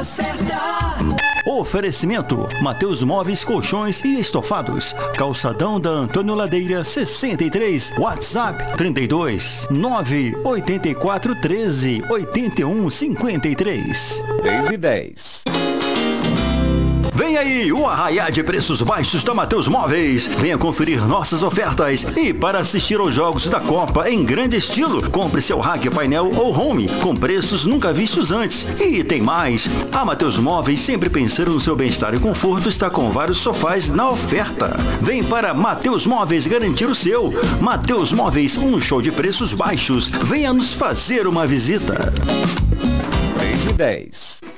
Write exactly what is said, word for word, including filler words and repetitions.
certa. Oferecimento: Mateus Móveis, Colchões e Estofados. Calçadão da Antônio Ladeira, sessenta e três. WhatsApp trinta e dois, nove oito quatro, treze, oitenta e um, cinquenta e três. dez e dez. Vem aí o arraiá de preços baixos da Mateus Móveis. Venha conferir nossas ofertas. E para assistir aos jogos da Copa em grande estilo, compre seu rack, painel ou home com preços nunca vistos antes. E tem mais. A Mateus Móveis, sempre pensando no seu bem-estar e conforto, está com vários sofás na oferta. Vem para Mateus Móveis garantir o seu. Mateus Móveis, um show de preços baixos. Venha nos fazer uma visita. três e dez.